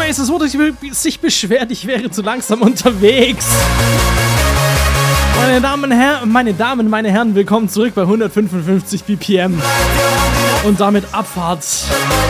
Airways, es wurde sich beschwert, ich wäre zu langsam unterwegs. Meine Damen, meine Herren, willkommen zurück bei 155 BPM. Und damit Abfahrt.